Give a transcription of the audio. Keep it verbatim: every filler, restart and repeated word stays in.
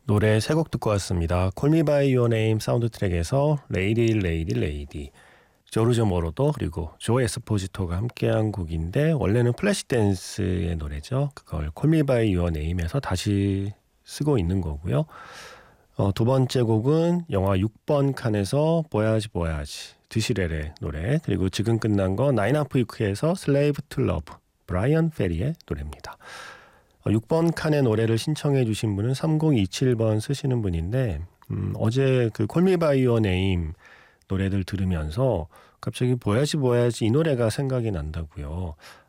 노래 세 곡 듣고 왔습니다. Call Me By Your Name 사운드 트랙에서 Lady, Lady, Lady, 조르조 모로도 그리고 조 에스포지토가 함께한 곡인데 원래는 플래시댄스의 노래죠. 그걸 Call Me By Your Name에서 다시 쓰고 있는 거고요. 어, 두 번째 곡은 영화 육 번 칸에서 보야지 보야지 드시레레 노래, 그리고 지금 끝난 거 나인 아프 위크에서 슬레이브 투 러브 브라이언 페리의 노래입니다. 육 번 칸의 노래를 신청해 주신 분은 삼공이칠 번 쓰시는 분인데 음, 어제 그 Call Me By Your Name 노래들 들으면서 갑자기 보야지 보야지 이 노래가 생각이 난다고요.